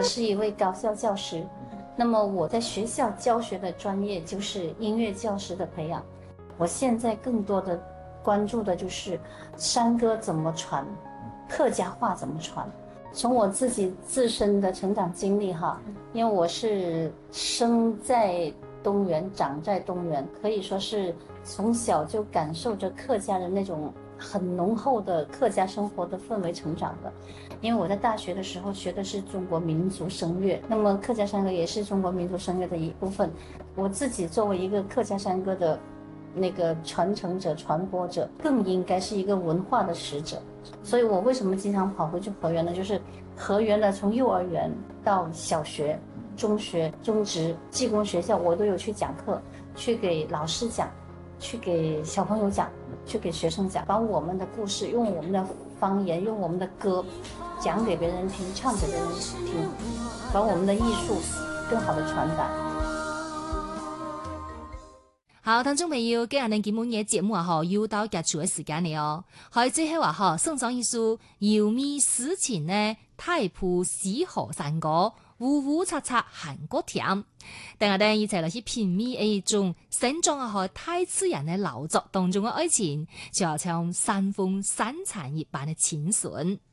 我是一位高校教师，那么我在学校教学的专业就是音乐教师的培养。我现在更多的关注的就是山歌怎么传，客家话怎么传。从我自己自身的成长经历哈，因为我是生在东源，长在东源，可以说是从小就感受着客家人那种很浓厚的客家生活的氛围成长的。因为我在大学的时候学的是中国民族声乐，那么客家山歌也是中国民族声乐的一部分。我自己作为一个客家山歌的那个传承者、传播者，更应该是一个文化的使者。所以我为什么经常跑回去河源呢？就是河源呢，从幼儿园到小学、中学、中职、技工学校，我都有去讲课，去给老师讲，去给小朋友讲，去给学生讲，把我们的故事用我们的方言，用我们的歌讲给别人听，唱给别人听，把我们的艺术更好的传达。 好，聽眾朋友，今日你見滿嘅節目啊，要到結束嘅時間嚟哦。喺最後話送上一首姚密詩情呢太浦西河山歌，烏烏擦擦韓國甜。等下等一齊嚟去品味一種生長喺大自然嘅勞作當中嘅愛情，就好像山風山殘一般嘅清純。